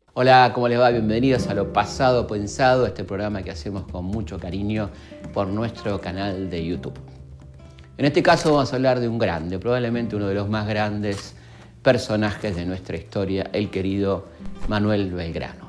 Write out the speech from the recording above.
Hola, ¿cómo les va? Bienvenidos a Lo Pasado Pensado, este programa que hacemos con mucho cariño por nuestro canal de YouTube. En este caso vamos a hablar de un grande, probablemente uno de los más grandes personajes de nuestra historia, el querido Manuel Belgrano.